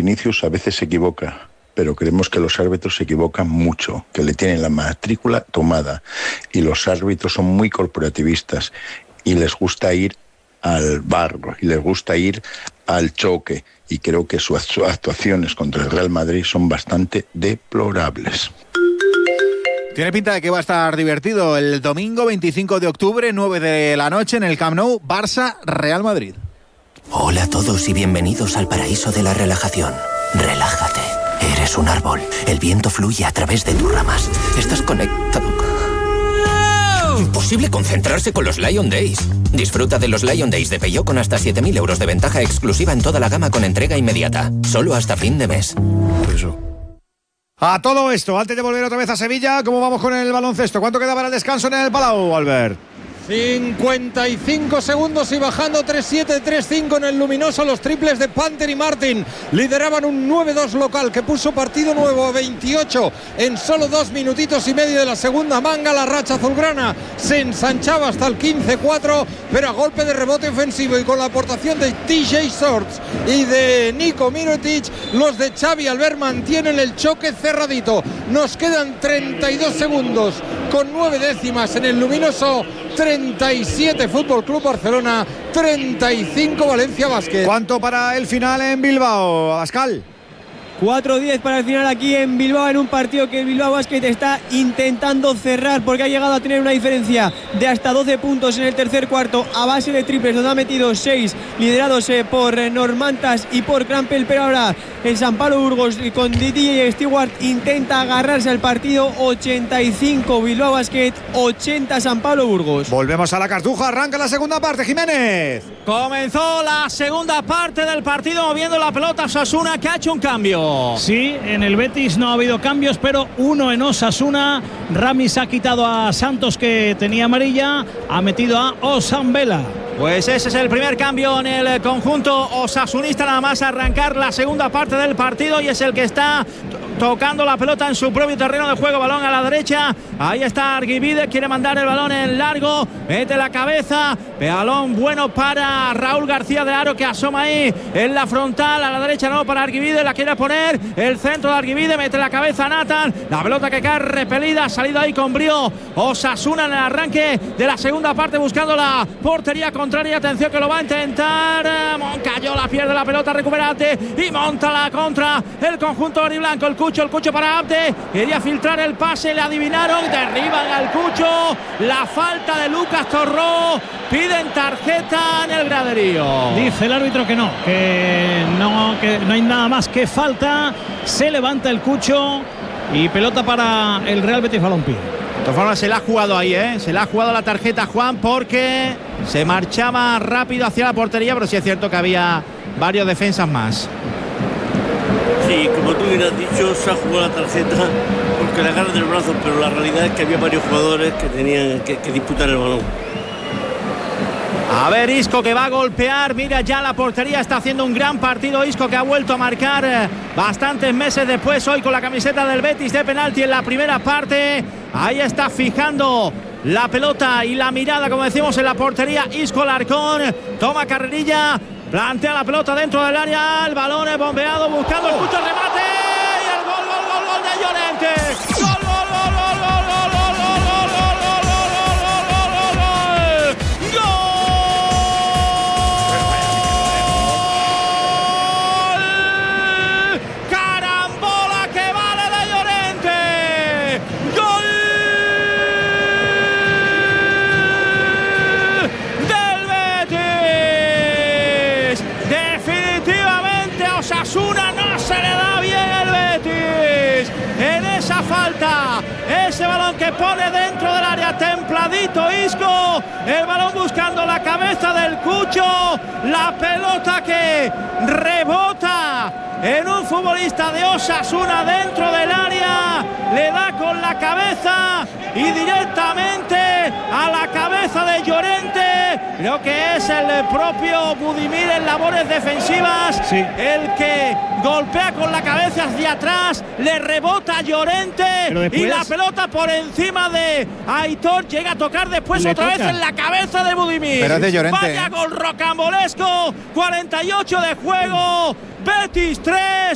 Vinicius a veces se equivoca, pero creemos que los árbitros se equivocan mucho, que le tienen la matrícula tomada, y los árbitros son muy corporativistas y les gusta ir al barro y les gusta ir al choque, y creo que sus actuaciones contra el Real Madrid son bastante deplorables. Tiene pinta de que va a estar divertido el domingo 25 de octubre, 9 de la noche, en el Camp Nou, Barça-Real Madrid. Hola a todos y bienvenidos al paraíso de la relajación. Relájate. Eres un árbol. El viento fluye a través de tus ramas. Estás conectado. Imposible concentrarse con los Lion Days. Disfruta de los Lion Days de Peugeot con hasta 7.000 euros de ventaja exclusiva en toda la gama con entrega inmediata. Solo hasta fin de mes. Eso. A todo esto, antes de volver otra vez a Sevilla, ¿cómo vamos con el baloncesto? ¿Cuánto queda para el descanso en el Palau, Albert? 55 segundos y bajando 3-7, 3-5 en el luminoso. Los triples de Panther y Martin lideraban un 9-2 local que puso partido nuevo a 28 en solo 2 minutitos y medio de la segunda manga. La racha azulgrana se ensanchaba hasta el 15-4, pero a golpe de rebote ofensivo y con la aportación de TJ Shorts y de Nico Mirotic, los de Xavi Albert mantienen el choque cerradito. Nos quedan 32 segundos con 9 décimas en el luminoso. 37 Fútbol Club Barcelona, 35 Valencia Basket. ¿Cuánto para el final en Bilbao, Abascal? 4-10 para el final aquí en Bilbao, en un partido que el Bilbao Basket está intentando cerrar porque ha llegado a tener una diferencia de hasta 12 puntos en el tercer cuarto a base de triples, donde ha metido 6 liderados por Normantas y por Crampel, pero ahora el San Pablo Burgos con DJ Stewart intenta agarrarse al partido. 85 Bilbao Basket, 80 San Pablo Burgos. Volvemos a la Cartuja, arranca la segunda parte, Jiménez. Comenzó la segunda parte del partido moviendo la pelota Osasuna, que ha hecho un cambio. Sí, en el Betis no ha habido cambios, pero uno en Osasuna. Ramis ha quitado a Santos, que tenía amarilla, ha metido a Osambela. Pues ese es el primer cambio en el conjunto osasunista, nada más arrancar la segunda parte del partido, y es el que está tocando la pelota en su propio terreno de juego. Balón a la derecha, ahí está Argibide, quiere mandar el balón en largo, mete la cabeza, balón bueno para Raúl García de Aro, que asoma ahí en la frontal, a la derecha no para Argibide, la quiere poner, el centro de Argibide, mete la cabeza Nathan, la pelota que cae repelida, ha salido ahí con brío Osasuna en el arranque de la segunda parte, buscando la portería contraria. Atención que lo va a intentar, Moncayola pierde la pelota, recupera Abde y monta la contra el conjunto oriblanco. El Cucho para Abde, quería filtrar el pase, le adivinaron, derriban al Cucho, la falta de Lucas Torró, piden tarjeta en el graderío. Dice el árbitro que no hay nada más que falta. Se levanta el Cucho y pelota para el Real Betis Balompié. De todas formas se la ha jugado ahí, se la ha jugado la tarjeta Juan, porque se marchaba rápido hacia la portería, pero sí es cierto que había varios defensas más. Sí, como tú hubieras dicho, se ha jugado la tarjeta porque le agarran del brazo, pero la realidad es que había varios jugadores que tenían que disputar el balón. A ver, Isco, que va a golpear, mira ya la portería, está haciendo un gran partido Isco, que ha vuelto a marcar bastantes meses después, hoy con la camiseta del Betis, de penalti en la primera parte. Ahí está fijando la pelota y la mirada, como decimos, en la portería Isco Larcón, toma carrerilla, plantea la pelota dentro del área, el balón es bombeado, buscando el Cucho, remate y el gol de Llorente. ¡Gol! Falta ese balón que pone dentro del área, templadito Isco, el balón buscando la cabeza del Cucho, la pelota que rebota en un futbolista de Osasuna dentro del área, le da con la cabeza y directamente a la cabeza de Llorente. Creo que es el propio Budimir en labores defensivas, sí, el que golpea con la cabeza hacia atrás, le rebota a Llorente y la pelota por encima de Aitor, llega a tocar después otra vez en la cabeza de Budimir. Pero es de Llorente. Vaya gol rocambolesco, 48 de juego, Betis 3,